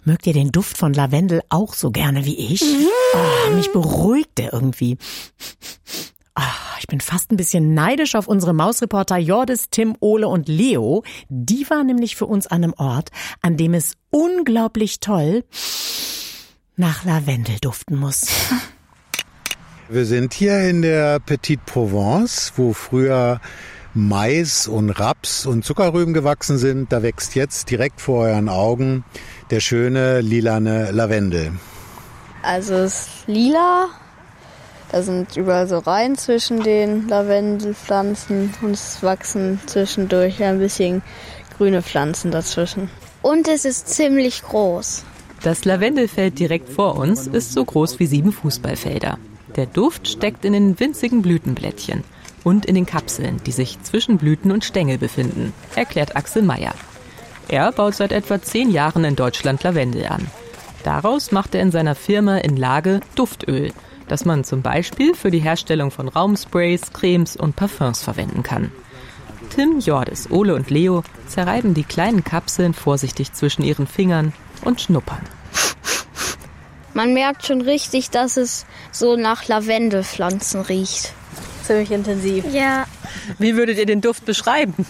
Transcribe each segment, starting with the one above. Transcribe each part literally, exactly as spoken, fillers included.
Mögt ihr den Duft von Lavendel auch so gerne wie ich? Oh, mich beruhigt der irgendwie. Oh, ich bin fast ein bisschen neidisch auf unsere Mausreporter Jordis, Tim, Ole und Leo. Die waren nämlich für uns an einem Ort, an dem es unglaublich toll nach Lavendel duften muss. Wir sind hier in der Petite Provence, wo früher Mais und Raps und Zuckerrüben gewachsen sind. Da wächst jetzt direkt vor euren Augen der schöne lilane Lavendel. Also es ist lila, da sind überall so Reihen zwischen den Lavendelpflanzen und es wachsen zwischendurch ein bisschen grüne Pflanzen dazwischen. Und es ist ziemlich groß. Das Lavendelfeld direkt vor uns ist so groß wie sieben Fußballfelder. Der Duft steckt in den winzigen Blütenblättchen und in den Kapseln, die sich zwischen Blüten und Stängel befinden, erklärt Axel Meyer. Er baut seit etwa zehn Jahren in Deutschland Lavendel an. Daraus macht er in seiner Firma in Lage Duftöl, das man zum Beispiel für die Herstellung von Raumsprays, Cremes und Parfums verwenden kann. Tim, Jordis, Ole und Leo zerreiben die kleinen Kapseln vorsichtig zwischen ihren Fingern und schnuppern. Man merkt schon richtig, dass es so nach Lavendelpflanzen riecht. Ziemlich intensiv. Ja. Wie würdet ihr den Duft beschreiben?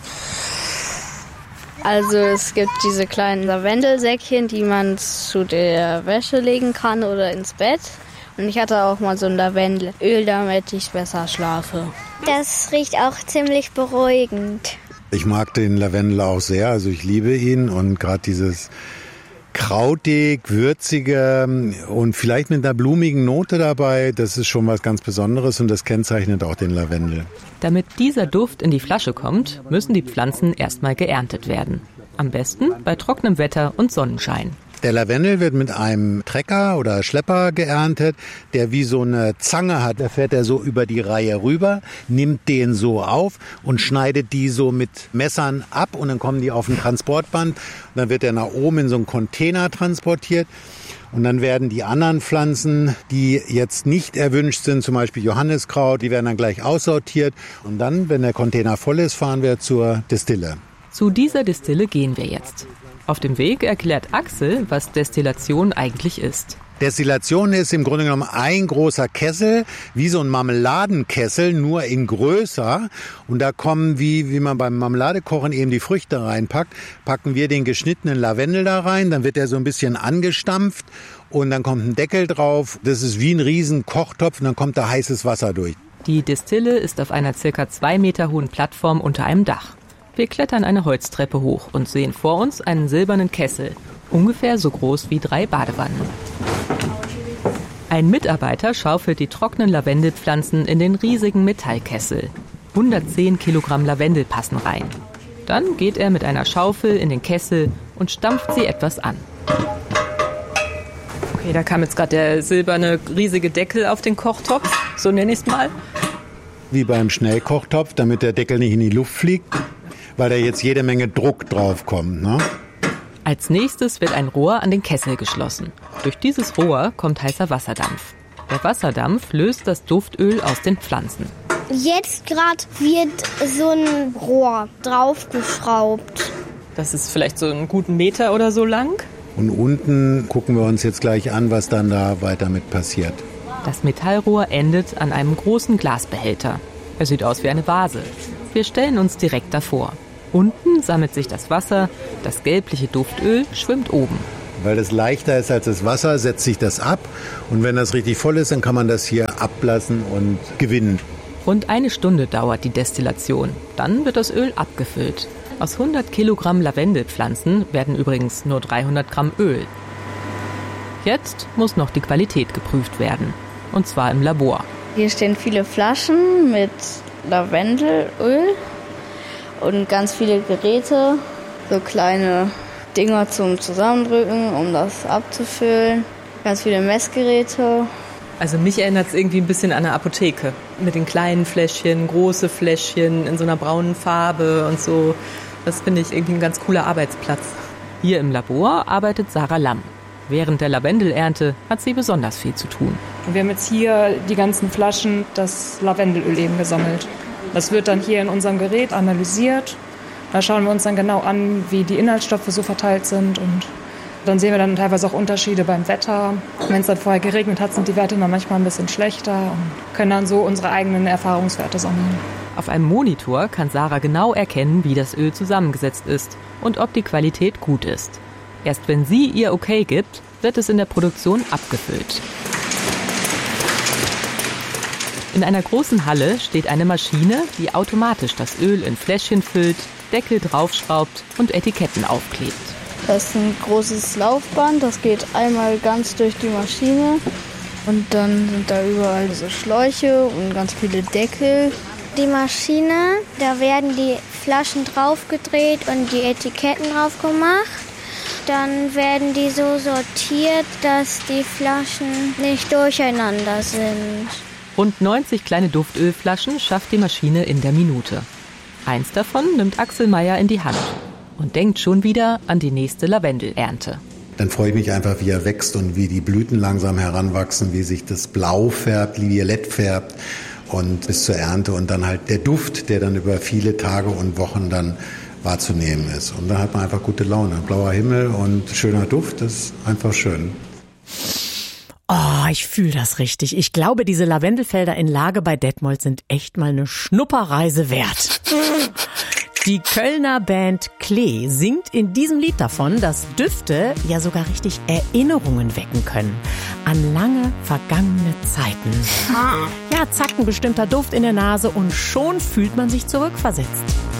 Also es gibt diese kleinen Lavendelsäckchen, die man zu der Wäsche legen kann oder ins Bett. Und ich hatte auch mal so ein Lavendelöl, damit ich besser schlafe. Das riecht auch ziemlich beruhigend. Ich mag den Lavendel auch sehr, also ich liebe ihn und gerade dieses krautig, würzige und vielleicht mit einer blumigen Note dabei, das ist schon was ganz Besonderes und das kennzeichnet auch den Lavendel. Damit dieser Duft in die Flasche kommt, müssen die Pflanzen erstmal geerntet werden. Am besten bei trockenem Wetter und Sonnenschein. Der Lavendel wird mit einem Trecker oder Schlepper geerntet, der wie so eine Zange hat. Da fährt er so über die Reihe rüber, nimmt den so auf und schneidet die so mit Messern ab und dann kommen die auf ein Transportband. Und dann wird er nach oben in so einen Container transportiert. Und dann werden die anderen Pflanzen, die jetzt nicht erwünscht sind, zum Beispiel Johanniskraut, die werden dann gleich aussortiert. Und dann, wenn der Container voll ist, fahren wir zur Destille. Zu dieser Destille gehen wir jetzt. Auf dem Weg erklärt Axel, was Destillation eigentlich ist. Destillation ist im Grunde genommen ein großer Kessel, wie so ein Marmeladenkessel, nur in größer. Und da kommen, wie, wie man beim Marmeladekochen eben die Früchte reinpackt, packen wir den geschnittenen Lavendel da rein. Dann wird er so ein bisschen angestampft und dann kommt ein Deckel drauf. Das ist wie ein riesen Kochtopf und dann kommt da heißes Wasser durch. Die Destille ist auf einer circa zwei Meter hohen Plattform unter einem Dach. Wir klettern eine Holztreppe hoch und sehen vor uns einen silbernen Kessel, ungefähr so groß wie drei Badewannen. Ein Mitarbeiter schaufelt die trockenen Lavendelpflanzen in den riesigen Metallkessel. hundertzehn Kilogramm Lavendel passen rein. Dann geht er mit einer Schaufel in den Kessel und stampft sie etwas an. Okay, da kam jetzt gerade der silberne riesige Deckel auf den Kochtopf, so nenne ich es mal. Wie beim Schnellkochtopf, damit der Deckel nicht in die Luft fliegt, weil da jetzt jede Menge Druck drauf kommt, ne? Als nächstes wird ein Rohr an den Kessel geschlossen. Durch dieses Rohr kommt heißer Wasserdampf. Der Wasserdampf löst das Duftöl aus den Pflanzen. Jetzt gerade wird so ein Rohr draufgeschraubt. Das ist vielleicht so einen guten Meter oder so lang. Und unten gucken wir uns jetzt gleich an, was dann da weiter mit passiert. Das Metallrohr endet an einem großen Glasbehälter. Er sieht aus wie eine Vase. Wir stellen uns direkt davor. Unten sammelt sich das Wasser, das gelbliche Duftöl schwimmt oben. Weil das leichter ist als das Wasser, setzt sich das ab. Und wenn das richtig voll ist, dann kann man das hier ablassen und gewinnen. Rund eine Stunde dauert die Destillation. Dann wird das Öl abgefüllt. Aus hundert Kilogramm Lavendelpflanzen werden übrigens nur dreihundert Gramm Öl. Jetzt muss noch die Qualität geprüft werden. Und zwar im Labor. Hier stehen viele Flaschen mit Lavendelöl und ganz viele Geräte, so kleine Dinger zum Zusammendrücken, um das abzufüllen. Ganz viele Messgeräte. Also mich erinnert es irgendwie ein bisschen an eine Apotheke. Mit den kleinen Fläschchen, große Fläschchen in so einer braunen Farbe und so. Das finde ich irgendwie ein ganz cooler Arbeitsplatz. Hier im Labor arbeitet Sarah Lamm. Während der Lavendelernte hat sie besonders viel zu tun. Wir haben jetzt hier die ganzen Flaschen das Lavendelöl eben gesammelt. Das wird dann hier in unserem Gerät analysiert. Da schauen wir uns dann genau an, wie die Inhaltsstoffe so verteilt sind und Dann sehen wir dann teilweise auch Unterschiede beim Wetter. Wenn es dann vorher geregnet hat, sind die Werte dann manchmal ein bisschen schlechter und können dann so unsere eigenen Erfahrungswerte sammeln. Auf einem Monitor kann Sarah genau erkennen, wie das Öl zusammengesetzt ist und ob die Qualität gut ist. Erst wenn sie ihr Okay gibt, wird es in der Produktion abgefüllt. In einer großen Halle steht eine Maschine, die automatisch das Öl in Fläschchen füllt, Deckel draufschraubt und Etiketten aufklebt. Das ist ein großes Laufband, das geht einmal ganz durch die Maschine und dann sind da überall so Schläuche und ganz viele Deckel. Die Maschine, da werden die Flaschen draufgedreht und die Etiketten drauf gemacht. Dann werden die so sortiert, dass die Flaschen nicht durcheinander sind. Rund neunzig kleine Duftölflaschen schafft die Maschine in der Minute. Eins davon nimmt Axel Meyer in die Hand und denkt schon wieder an die nächste Lavendelernte. Dann freue ich mich einfach, wie er wächst und wie die Blüten langsam heranwachsen, wie sich das Blau färbt, violett färbt und bis zur Ernte und dann halt der Duft, der dann über viele Tage und Wochen dann wahrzunehmen ist. Und dann hat man einfach gute Laune. Blauer Himmel und schöner Duft, das ist einfach schön. Oh, ich fühle das richtig. Ich glaube, diese Lavendelfelder in Lage bei Detmold sind echt mal eine Schnupperreise wert. Die Kölner Band Klee singt in diesem Lied davon, dass Düfte ja sogar richtig Erinnerungen wecken können. An lange vergangene Zeiten. Ja, zack, ein bestimmter Duft in der Nase und schon fühlt man sich zurückversetzt.